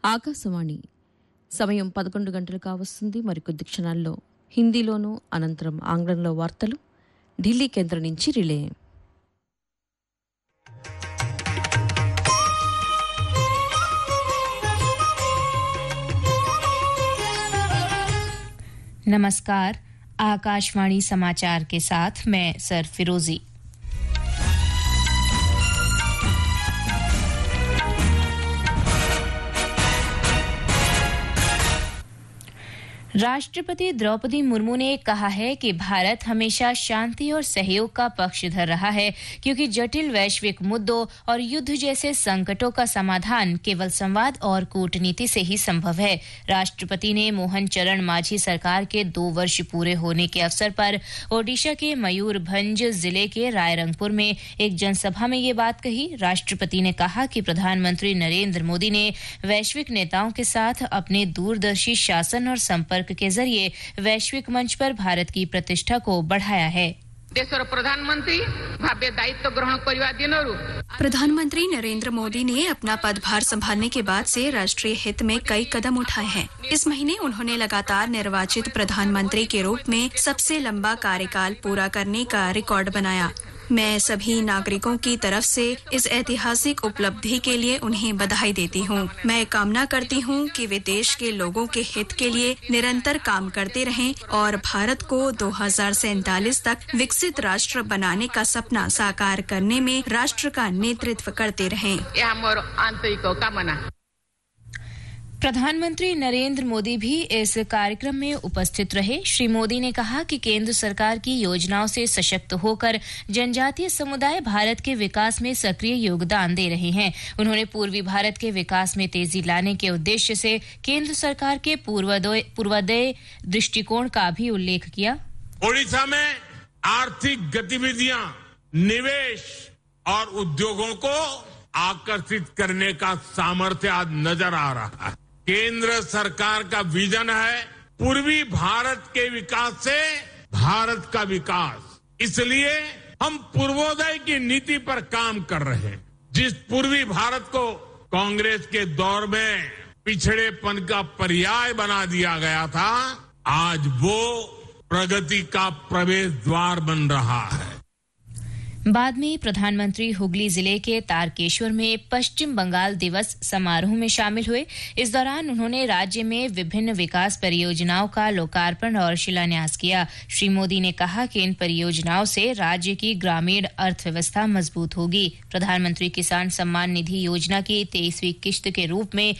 ఆకాశవాణి సమయం 11 గంటలు కావస్తుంది. మరికొద్ది క్షణాల్లో హిందీలోనూ అనంతరం ఆంగ్లంలో వార్తలు ఢిల్లీ కేంద్రం నుంచి రిలే. नमस्कार, आकाशवाणी समाचार के साथ मैं सर फिरोजी। राष्ट्रपति द्रौपदी मुर्मू ने कहा है कि भारत हमेशा शांति और सहयोग का पक्षधर रहा है, क्योंकि जटिल वैश्विक मुद्दों और युद्ध जैसे संकटों का समाधान केवल संवाद और कूटनीति से ही संभव है। राष्ट्रपति ने मोहन चरण मांझी सरकार के 2 वर्ष पूरे होने के अवसर पर ओडिशा के मयूरभंज जिले के रायरंगपुर में एक जनसभा में ये बात कही। राष्ट्रपति ने कहा कि प्रधानमंत्री नरेंद्र मोदी ने वैश्विक नेताओं के साथ अपने दूरदर्शी शासन और संपर्क के जरिए वैश्विक मंच पर भारत की प्रतिष्ठा को बढ़ाया है। प्रधानमंत्री नरेंद्र मोदी ने अपना पदभार संभालने के बाद से राष्ट्रीय हित में कई कदम उठाए हैं। इस महीने उन्होंने लगातार निर्वाचित प्रधानमंत्री के रूप में सबसे लंबा कार्यकाल पूरा करने का रिकॉर्ड बनाया। मैं सभी नागरिकों की तरफ से इस ऐतिहासिक उपलब्धि के लिए उन्हें बधाई देती हूँ। मैं कामना करती हूँ कि वे देश के लोगों के हित के लिए निरंतर काम करते रहें और भारत को 2047 तक विकसित राष्ट्र बनाने का सपना साकार करने में राष्ट्र का नेतृत्व करते रहें। प्रधानमंत्री नरेंद्र मोदी भी इस कार्यक्रम में उपस्थित रहे। श्री मोदी ने कहा कि केंद्र सरकार की योजनाओं से सशक्त होकर जनजातीय समुदाय भारत के विकास में सक्रिय योगदान दे रहे हैं। उन्होंने पूर्वी भारत के विकास में तेजी लाने के उद्देश्य से केंद्र सरकार के पूर्वोदय दृष्टिकोण का भी उल्लेख किया। ओडिशा में आर्थिक गतिविधियां, निवेश और उद्योगों को आकर्षित करने का सामर्थ्य आज नजर आ रहा है। केंद्र सरकार का विजन है पूर्वी भारत के विकास से भारत का विकास। इसलिए हम पूर्वोदय की नीति पर काम कर रहे हैं। जिस पूर्वी भारत को कांग्रेस के दौर में पिछड़ेपन का पर्याय बना दिया गया था, आज वो प्रगति का प्रवेश द्वार बन रहा है। बाद में प्रधानमंत्री हुगली जिले के तारकेश्वर में पश्चिम बंगाल दिवस समारोह में शामिल हुए। इस दौरान उन्होंने राज्य में विभिन्न विकास परियोजनाओं का लोकार्पण और शिलान्यास किया। श्री मोदी ने कहा कि इन परियोजनाओं से राज्य की ग्रामीण अर्थव्यवस्था मजबूत होगी। प्रधानमंत्री किसान सम्मान निधि योजना की 23वीं किश्त के रूप में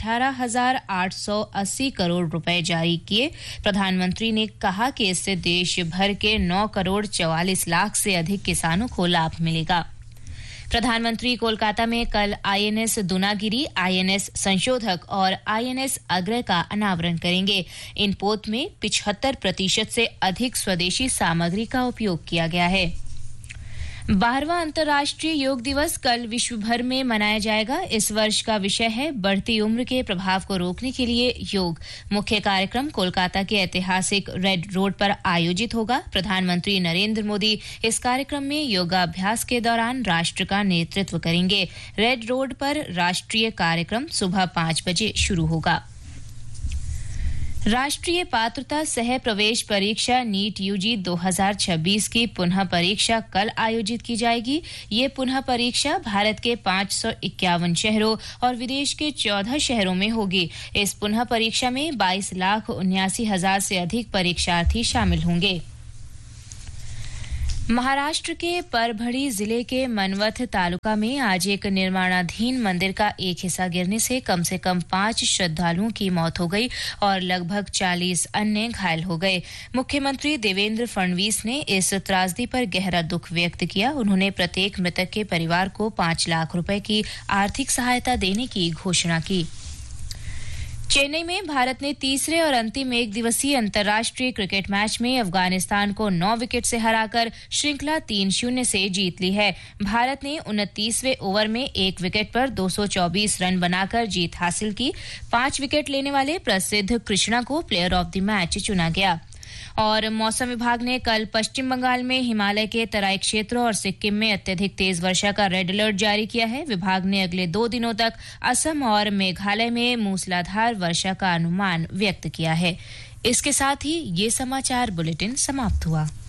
18,880 करोड़ रुपए जारी किए। प्रधानमंत्री ने कहा कि इससे देश भर के 9 करोड़ 44 लाख से अधिक किसानों को लाभ मिलेगा। प्रधानमंत्री कोलकाता में कल आईएनएस दूनागिरी, आईएनएस संशोधक और आईएनएस अग्रय का अनावरण करेंगे। इन पोत में 75% से अधिक स्वदेशी सामग्री का उपयोग किया गया है। 12वां अंतर्राष्ट्रीय योग दिवस कल विश्व भर में मनाया जाएगा। इस वर्ष का विषय है बढ़ती उम्र के प्रभाव को रोकने के लिए योग। मुख्य कार्यक्रम कोलकाता के ऐतिहासिक रेड रोड पर आयोजित होगा। प्रधानमंत्री नरेंद्र मोदी इस कार्यक्रम में योगाभ्यास के दौरान राष्ट्र का नेतृत्व करेंगे। रेड रोड पर राष्ट्रीय कार्यक्रम सुबह 5 बजे शुरू होगा। राष्ट्रीय पात्रता सह प्रवेश परीक्षा नीट यूजी 2026 की पुनः परीक्षा कल आयोजित की जाएगी। ये पुनः परीक्षा भारत के 551 शहरों और विदेश के 14 शहरों में होगी। इस पुनः परीक्षा में 22,79,000 से अधिक परीक्षार्थी शामिल होंगे। महाराष्ट्र के परभणी जिले के मनवथ तालुका में आज एक निर्माणाधीन मंदिर का एक हिस्सा गिरने से कम 5 श्रद्धालुओं की मौत हो गई और लगभग 40 अन्य घायल हो गए। मुख्यमंत्री देवेंद्र फडणवीस ने इस त्रासदी पर गहरा दुख व्यक्त किया। उन्होंने प्रत्येक मृतक के परिवार को 5 लाख रुपए की आर्थिक सहायता देने की घोषणा की। चेन्नई में भारत ने तीसरे और अंतिम एक दिवसीय अंतर्राष्ट्रीय क्रिकेट मैच में अफगानिस्तान को 9 विकेट से हराकर श्रृंखला 3-0 से जीत ली है। भारत ने 29वें ओवर में 1 विकेट पर 224 रन बनाकर जीत हासिल की। 5 विकेट लेने वाले प्रसिद्ध कृष्णा को प्लेयर ऑफ द मैच चुना गया। और मौसम विभाग ने कल पश्चिम बंगाल में हिमालय के तराई क्षेत्रों और सिक्किम में अत्यधिक तेज वर्षा का रेड अलर्ट जारी किया है। विभाग ने अगले 2 दिनों तक असम और मेघालय में मूसलाधार वर्षा का अनुमान व्यक्त किया है। इसके साथ ही ये समाचार बुलेटिन समाप्त हुआ।